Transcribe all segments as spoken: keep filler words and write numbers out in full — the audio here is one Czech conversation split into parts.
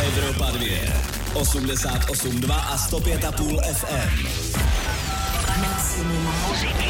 Evropa dvě, osmdesát osm dva a sto pět a půl F M. Maximum muziky.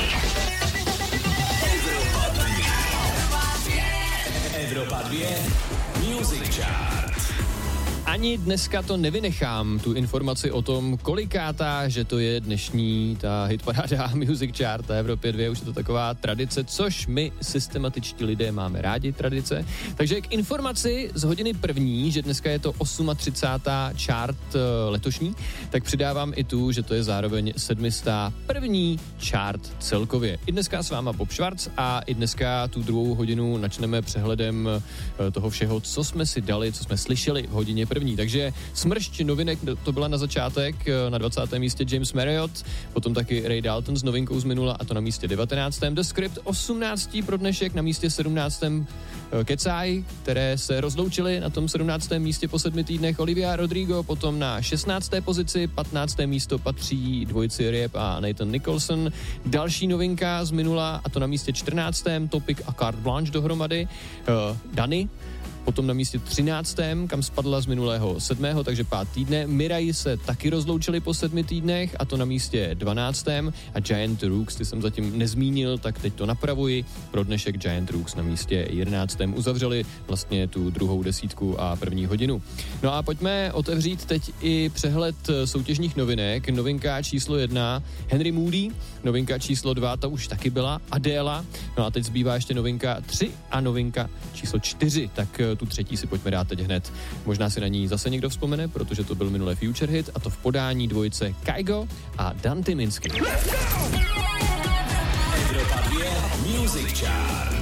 Evropa dvě. Evropa dvě. Music Chart. Ani dneska to nevynechám, tu informaci o tom, kolikátá, že to je dnešní ta hitparáda Music Chart na Evropě dvě, už je to taková tradice, což my systematičtí lidé máme rádi tradice. Takže k informaci z hodiny první, že dneska je to třicátá osmá chart letošní, tak přidávám i tu, že to je zároveň sedmistá první chart celkově. I dneska s váma Bob Schwarz a i dneska tu druhou hodinu načneme přehledem toho všeho, co jsme si dali, co jsme slyšeli v hodině první. Takže smršť novinek, to byla na začátek, na dvacátém místě James Marriott, potom taky Ray Dalton s novinkou z minula, a to na místě devatenáctém The Script, osmnáctý pro dnešek, na místě sedmnáctém Kecaj, které se rozloučily na tom sedmnáctém místě po sedmi týdnech Olivia Rodrigo, potom na šestnácté pozici, patnácté místo patří dvojici Riep a Nathan Nicholson. Další novinka z minula, a to na místě čtrnáctém Topic a Carte Blanche dohromady, uh, Dany. Potom na místě třináctém, kam spadla z minulého sedmého, takže pát týdne. Mirai se taky rozloučili po sedmi týdnech, a to na místě dvanáctém. A Giant Rooks, ty jsem zatím nezmínil, tak teď to napravuji. Pro dnešek Giant Rooks na místě jedenáctém uzavřeli vlastně tu druhou desítku a první hodinu. No a pojďme otevřít teď i přehled soutěžních novinek. Novinka číslo jedna, Henry Moody. Novinka číslo dva, ta už taky byla, Adéla. No a teď zbývá ještě novinka tři a novinka číslo čtyři. Tak tu třetí si pojďme dát teď hned. Možná si na ní zase někdo vzpomene, protože to byl minulé Future Hit, a to v podání dvojice Kygo a Dan Tyminsky. Evropa dvě Music Chart.